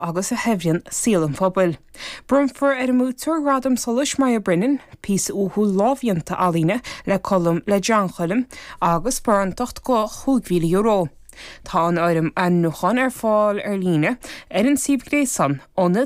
agus a hefrionn sílam phobail. Brumfar mútar radam solis mai a brinnin, pís úthú lábhionanta alíne le colm le deancholim agus barantacht go €8,000. Tá an áirim an nuchan fáil líne an sibh gréasan,